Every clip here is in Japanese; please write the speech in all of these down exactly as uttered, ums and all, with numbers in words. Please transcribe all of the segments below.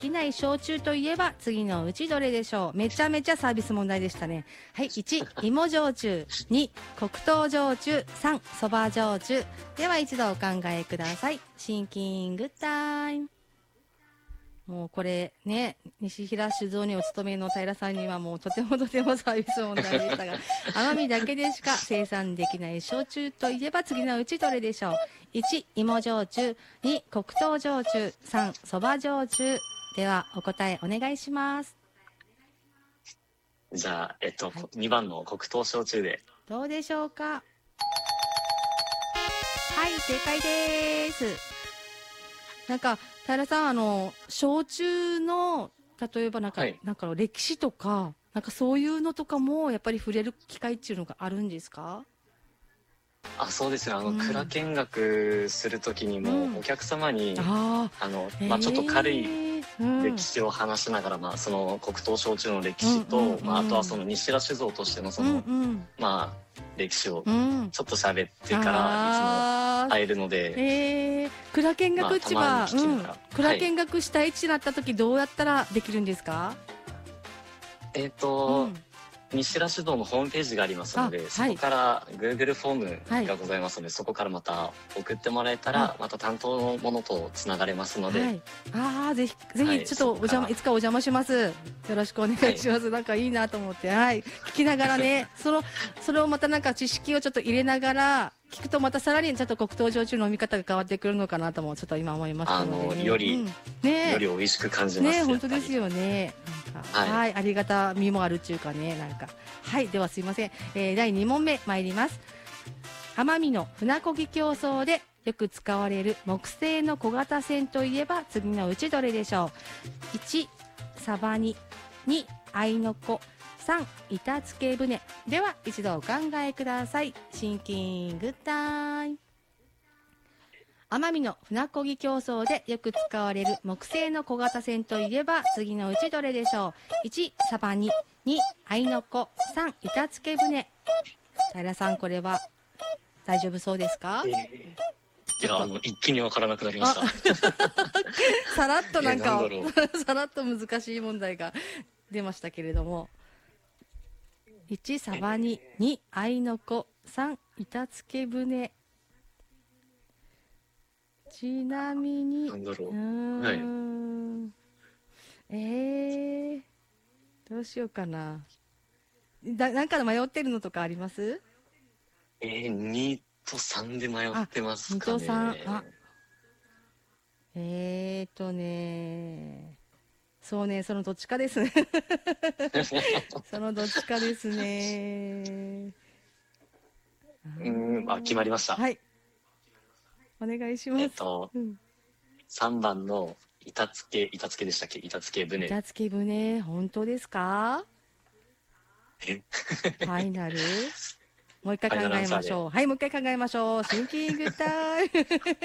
きない焼酎といえば次のうちどれでしょう。めちゃめちゃサービス問題でしたね。はい。いち、芋焼酎。に、黒糖焼酎。さん、そば焼酎。では一度お考えください。シンキングタイム。もうこれね、西平酒造にお勤めの平さんにはもうとてもとてもサービス問題でしたが、奄美だけでしか生産できない焼酎といえば次のうちどれでしょう。いち、芋焼酎。に、黒糖焼酎。さん、そば焼酎。ではお答えお願いします。 じゃあ、えっと、 はい、 にばんの黒糖焼酎で。 どうでしょうか。はい、正解です。なんか平さん、あの焼酎の例えばなんか、はい、なんか歴史とかなんかそういうのとかもやっぱり触れる機会っていうのがあるんですか？ あ、そうですね。あの、うん、蔵見学するときにもお客様に、うん、ああの、まあ、ちょっと軽い歴史を話しながら、うん、まあ、その黒糖焼酎の歴史と、うんうんうん、まあ、あとはその西平酒造としてのその、うんうん、まあ歴史をちょっと喋ってからいつも会えるので、 えー、蔵見学市場、 まあ、うん、 蔵見学したいってなった時どうやったらできるんですか？ えっと、うん西平酒造のホームページがありますので、はい、そこから Google フォームがございますので、はい、そこからまた送ってもらえたら、また担当のものとつながれますので、はい、 ああぜひぜひちょっとお邪魔、はい、いつかお邪魔します。よろしくお願いします。はい、なんかいいなと思って、はい、聞きながらねそのそれをまたなんか知識をちょっと入れながら聞くとまたさらにちょっと黒糖焼酎の飲み方が変わってくるのかなともちょっと今思いましたので、ね、 あのより、うんね、より美味しく感じますね。本当ですよね。なんか、はい、はい、ありがたみもあるっていうかね、なんかはいではすいません、えー、だいに問目参ります。奄美の船漕ぎ競争でよく使われる木製の小型船といえば次のうちどれでしょう。いち、サバニ。に、アイノコ。さん、板付け船。では一度お考えください。シンキングタイム。奄美の船漕ぎ競争でよく使われる木製の小型船といえば次のうちどれでしょう。いち、サバニ。に、アイノコ。さん、板付け船。平さん、これは大丈夫そうですか？ えー、いや、あの一気に分からなくなりました。 さらっとなんかさらっと難しい問題が出ましたけれども、いち、サバニ。に、アイノコ。さん、板付け船。ちなみになんだろう、 うーん、はい、えー、どうしようかな。だなんか迷ってるのとかあります？ えー、にとさんで迷ってますかね。 にとさん、あ、えーとねそうね、そのどっちかですねそのどっちかですね。 うん、あ、決まりました。 はい、お願いします。 えっと、うん、さんばんの板付け、板付けでしたっけ？板付け船。 板付け船、本当ですか？ えファイナルもう一回考えましょう。はい、もう一回考えましょう。シンキングタイム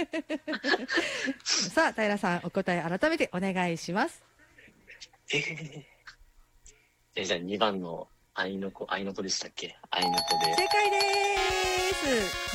さあ、平さん、お答え改めてお願いします。 えー、えじゃあにばんのアイノコ、アイノコでしたっけ？アイノコで。 正解です。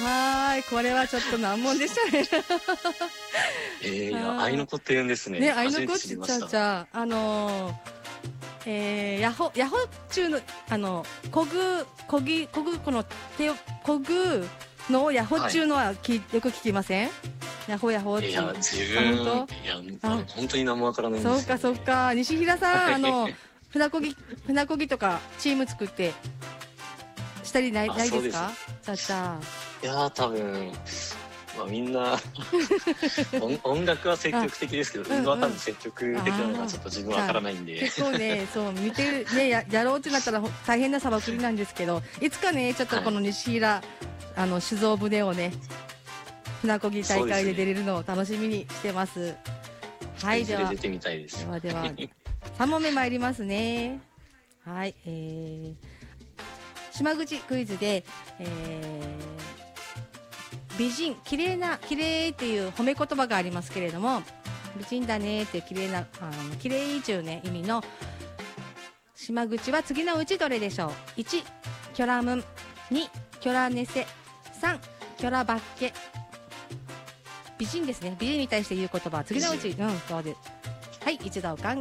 はい、これはちょっと難問でしたねえー、いや、アイノコって言うんですね。 ね、アイノコって言っちゃうじゃあ、あのー、えー、ヤホヤホ中のあのこぐこぎこぐこの手をこぐのをヤホ中のはき、はい、よく聞きません？ヤホヤホって。 いや自分いや本当に何もわからないんですよ、ね。 そうかそうか。西平さんあの船こぎ船こぎとかチーム作ってしたりないないですか？さあちゃいや多分。まあ、みんな音, 音楽は積極的ですけど、運動は多分積極的なのがちょっと自分わからないんで。 結構ね、そう見てるね や, やろうってなったら大変なさばくりなんですけど、いつかねちょっとこの西平、はい、あの酒造船をね船漕ぎ大会で出れるのを楽しみにしてます。はい、では出てみたいです。 ではではさん問目参りますね。はい、えー、島口クイズで、えー美人、綺麗な、綺麗っていう褒め言葉がありますけれども、美人だねっていう綺麗な、あの綺麗というね意味の島口は次のうちどれでしょう。いち、キョラムン。に、キョラネセ。さん、キョラバッケ。美人ですね。美人に対して言う言葉は次のうち、うん、そうです。 はい、一度お考